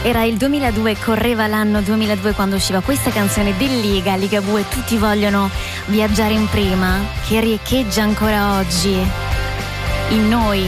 Era il 2002, correva l'anno 2002 quando usciva questa canzone del Ligabue, tutti vogliono viaggiare in prima, che riecheggia ancora oggi in noi.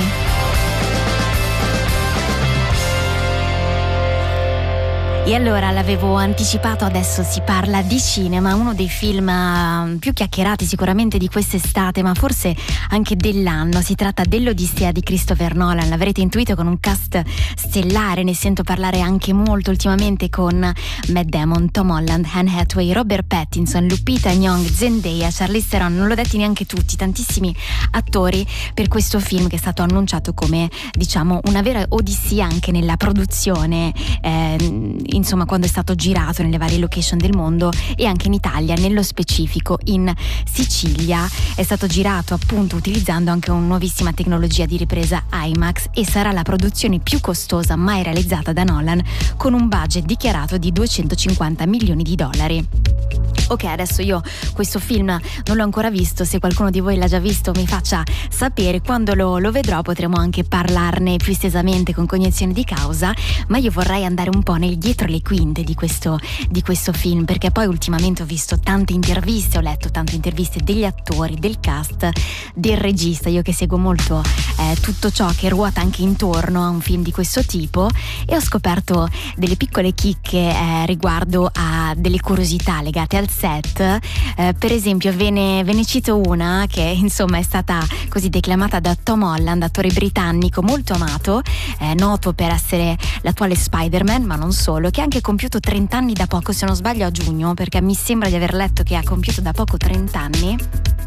E allora l'avevo anticipato, adesso si parla di cinema, uno dei film più chiacchierati sicuramente di quest'estate, ma forse anche dell'anno. Si tratta dell'Odissea di Christopher Nolan, l'avrete intuito, con un cast stellare, ne sento parlare anche molto ultimamente, con Matt Damon, Tom Holland, Anne Hathaway, Robert Pattinson, Lupita Nyong'o, Zendaya, Charlize Theron, non l'ho detti neanche tutti, tantissimi attori per questo film che è stato annunciato come, diciamo, una vera odissea anche nella produzione, insomma, quando è stato girato nelle varie location del mondo e anche in Italia, nello specifico in Sicilia. È stato girato appunto utilizzando anche una nuovissima tecnologia di ripresa IMAX e sarà la produzione più costosa mai realizzata da Nolan, con un budget dichiarato di 250 milioni di dollari. Ok, adesso io questo film non l'ho ancora visto, se qualcuno di voi l'ha già visto mi faccia sapere, quando lo vedrò potremo anche parlarne più estesamente con cognizione di causa, ma io vorrei andare un po' nel dietro le quinte di questo film, perché poi ultimamente ho visto tante interviste, ho letto tante interviste degli attori, del cast, del regista, io che seguo molto tutto ciò che ruota anche intorno a un film di questo tipo, e ho scoperto delle piccole chicche riguardo a delle curiosità legate al set. Per esempio ve ne cito una che insomma è stata così declamata da Tom Holland, attore britannico molto amato, noto per essere l'attuale Spider-Man, ma non solo, che ha anche compiuto 30 anni da poco, se non sbaglio a giugno, perché mi sembra di aver letto che ha compiuto da poco 30 anni.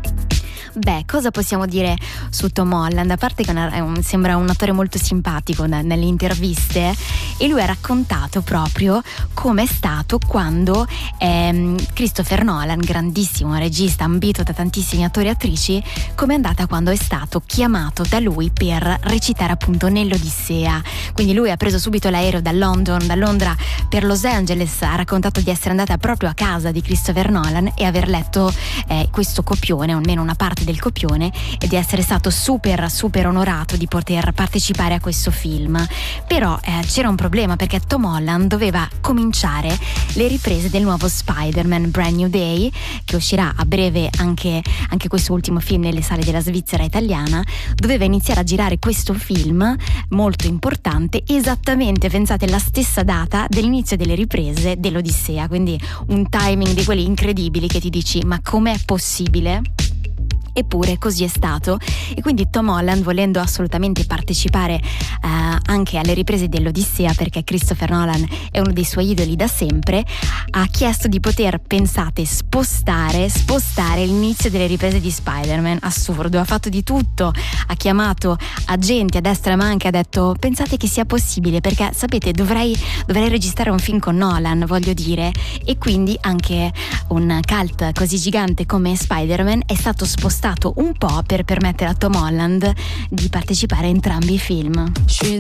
Beh, cosa possiamo dire su Tom Holland? A parte che sembra un attore molto simpatico nelle interviste, e lui ha raccontato proprio come è stato quando Christopher Nolan, grandissimo regista ambito da tantissimi attori e attrici, come è andata quando è stato chiamato da lui per recitare appunto nell'Odissea. Quindi lui ha preso subito l'aereo da Londra per Los Angeles, ha raccontato di essere andata proprio a casa di Christopher Nolan e aver letto questo copione, o almeno una parte del copione, e di essere stato super onorato di poter partecipare a questo film. Però c'era un problema, perché Tom Holland doveva cominciare le riprese del nuovo Spider-Man Brand New Day, che uscirà a breve anche questo ultimo film nelle sale della Svizzera italiana. Doveva iniziare a girare questo film molto importante esattamente, pensate, la stessa data dell'inizio delle riprese dell'Odissea, quindi un timing di quelli incredibili che ti dici ma com'è possibile? Eppure così è stato, e quindi Tom Holland, volendo assolutamente partecipare anche alle riprese dell'Odissea, perché Christopher Nolan è uno dei suoi idoli da sempre, ha chiesto di poter, pensate, spostare l'inizio delle riprese di Spider-Man. Assurdo, ha fatto di tutto, ha chiamato agenti a destra e a manca, ha detto pensate che sia possibile, perché sapete dovrei registrare un film con Nolan, voglio dire, e quindi anche un cult così gigante come Spider-Man è stato spostato un po' per permettere a Tom Holland di partecipare a entrambi i film.